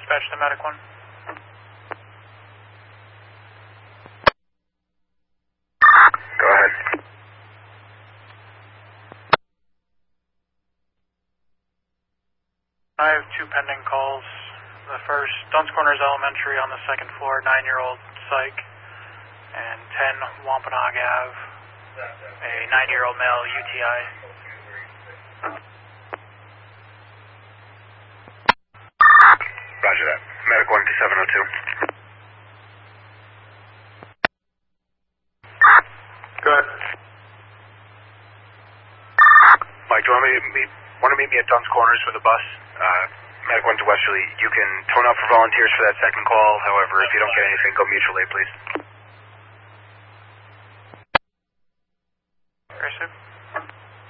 dispatch to Medic 1. Go ahead. I have 2 pending calls. The first, Duns Corners Elementary on the 2nd floor, 9-year-old psych, and 10 Wampanoag Ave, a 9-year-old male UTI. Roger that. Medic 1 to 702. Go ahead. Mike, do you want to meet me at Duns Corners for the bus? Medic 1 to Westerly. You can tone out for volunteers for that second call. However, if you don't get anything, go mutual aid, please.